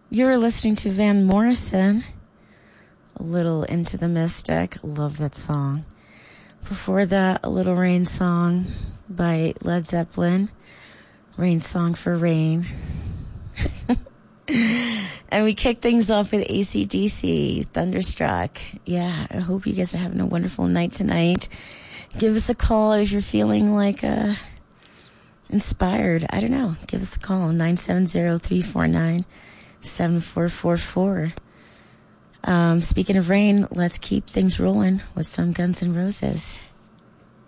You're listening to Van Morrison, a little Into the Mystic. Love that song. Before that, a Little Rain song by Led Zeppelin, Rain Song for Rain. And we kick things off with AC/DC, Thunderstruck. Yeah, I hope you guys are having a wonderful night tonight. Give us a call if you're feeling like inspired. I don't know. Give us a call, 970-349-7444. Speaking of rain, let's keep things rolling with some Guns N' Roses.